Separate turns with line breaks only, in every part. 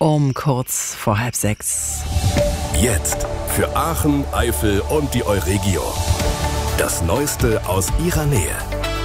um kurz vor 5:30.
Jetzt für Aachen, Eifel und die Euregio. Das Neueste aus ihrer Nähe.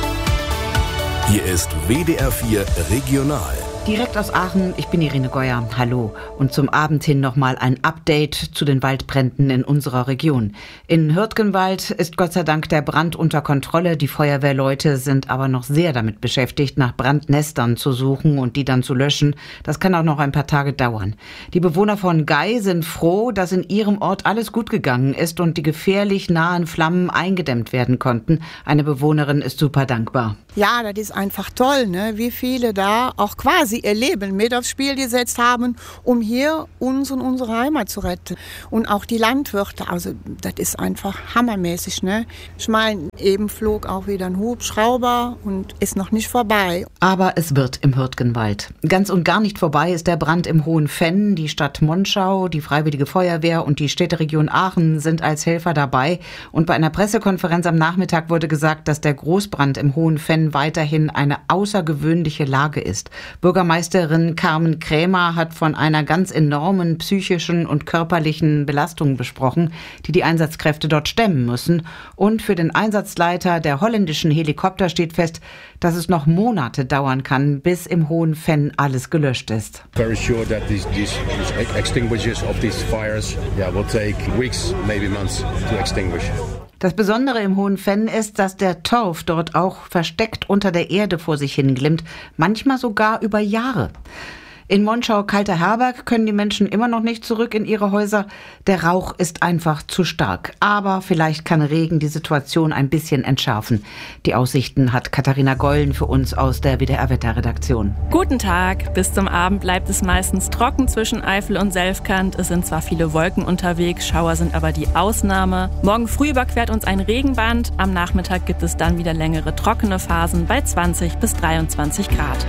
Hier ist WDR 4 Regional.
Direkt aus Aachen, ich bin Irene Geuer, hallo. Und zum Abend hin nochmal ein Update zu den Waldbränden in unserer Region. In Hürtgenwald ist Gott sei Dank der Brand unter Kontrolle. Die Feuerwehrleute sind aber noch sehr damit beschäftigt, nach Brandnestern zu suchen und die dann zu löschen. Das kann auch noch ein paar Tage dauern. Die Bewohner von Gei sind froh, dass in ihrem Ort alles gut gegangen ist und die gefährlich nahen Flammen eingedämmt werden konnten. Eine Bewohnerin ist super dankbar.
Ja, das ist einfach toll, ne? Wie viele da auch quasi ihr Leben mit aufs Spiel gesetzt haben, um hier unsere Heimat zu retten. Und auch die Landwirte, also das ist einfach hammermäßig, ne? Ich meine, eben flog auch wieder ein Hubschrauber und ist noch nicht vorbei.
Aber es wird im Hürtgenwald. Ganz und gar nicht vorbei ist der Brand im Hohen Venn. Die Stadt Monschau, die Freiwillige Feuerwehr und die Städteregion Aachen sind als Helfer dabei. Und bei einer Pressekonferenz am Nachmittag wurde gesagt, dass der Großbrand im Hohen Venn weiterhin eine außergewöhnliche Lage ist. Bürgermeisterin Carmen Krämer hat von einer ganz enormen psychischen und körperlichen Belastung besprochen, die die Einsatzkräfte dort stemmen müssen. Und für den Einsatzleiter der holländischen Helikopter steht fest, dass es noch Monate dauern kann, bis im Hohen Venn alles gelöscht ist.
Very sure that these extinguishers of these fires will take weeks, maybe months to extinguish.
Das Besondere im Hohen Venn ist, dass der Torf dort auch versteckt unter der Erde vor sich hinglimmt, manchmal sogar über Jahre. In Monschau-Kalter Herberg können die Menschen immer noch nicht zurück in ihre Häuser. Der Rauch ist einfach zu stark. Aber vielleicht kann Regen die Situation ein bisschen entschärfen. Die Aussichten hat Katharina Gollen für uns aus der WDR-Wetterredaktion.
Guten Tag. Bis zum Abend bleibt es meistens trocken zwischen Eifel und Selfkant. Es sind zwar viele Wolken unterwegs, Schauer sind aber die Ausnahme. Morgen früh überquert uns ein Regenband. Am Nachmittag gibt es dann wieder längere trockene Phasen bei 20 bis 23 Grad.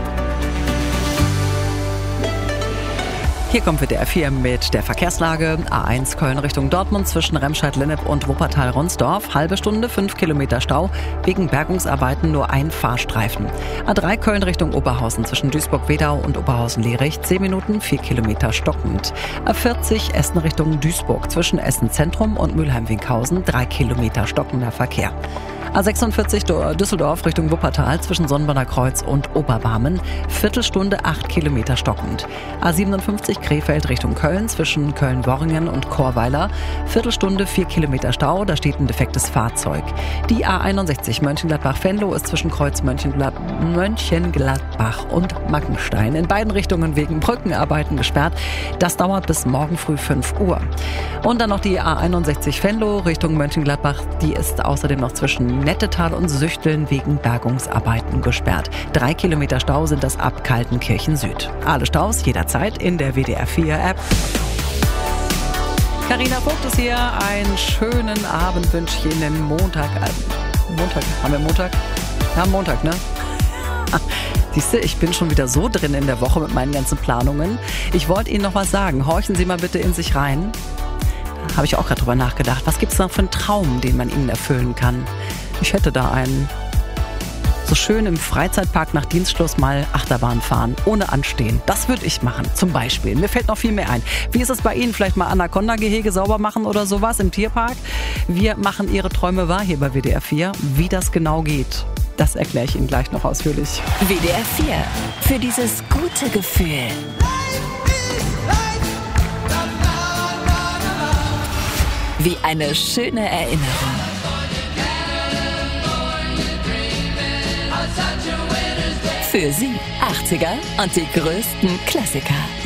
Hier kommt WDR 4 mit der Verkehrslage. A1 Köln Richtung Dortmund zwischen Remscheid-Lennep und Wuppertal-Ronsdorf. Halbe Stunde, 5 Kilometer Stau. Wegen Bergungsarbeiten nur ein Fahrstreifen. A3 Köln Richtung Oberhausen zwischen Duisburg-Wedau und Oberhausen-Lierich. 10 Minuten, 4 Kilometer stockend. A40 Essen Richtung Duisburg zwischen Essen-Zentrum und Mülheim-Winkhausen. 3 Kilometer stockender Verkehr. A46 Düsseldorf Richtung Wuppertal zwischen Sonnenbanner Kreuz und Oberbarmen. Viertelstunde, 8 Kilometer stockend. A57 Krefeld Richtung Köln zwischen Köln-Worringen und Chorweiler. Viertelstunde, 4 Kilometer Stau, da steht ein defektes Fahrzeug. Die A61 Mönchengladbach-Venlo ist zwischen Kreuz Mönchengladbach und Mackenstein. In beiden Richtungen wegen Brückenarbeiten gesperrt. Das dauert bis morgen früh 5 Uhr. Und dann noch die A61 Venlo Richtung Mönchengladbach. Die ist außerdem noch zwischen Nettetal und Süchteln wegen Bergungsarbeiten gesperrt. 3 Kilometer Stau sind das ab Kaltenkirchen Süd. Alle Staus jederzeit in der WDR 4 App. Carina Vogt ist hier. Einen schönen Abend wünsche ich Ihnen. Montag. Haben wir Montag? Ja, Montag, ne? Siehst du, ich bin schon wieder so drin in der Woche mit meinen ganzen Planungen. Ich wollte Ihnen noch was sagen. Horchen Sie mal bitte in sich rein. Da habe ich auch gerade drüber nachgedacht. Was gibt es noch für einen Traum, den man Ihnen erfüllen kann? Ich hätte da einen. So schön im Freizeitpark nach Dienstschluss mal Achterbahn fahren, ohne anstehen. Das würde ich machen, zum Beispiel. Mir fällt noch viel mehr ein. Wie ist es bei Ihnen? Vielleicht mal Anaconda-Gehege sauber machen oder sowas im Tierpark? Wir machen Ihre Träume wahr hier bei WDR 4. Wie das genau geht, das erkläre ich Ihnen gleich noch ausführlich.
WDR 4. Für dieses gute Gefühl. Wie eine schöne Erinnerung. Für Sie 80er und die größten Klassiker.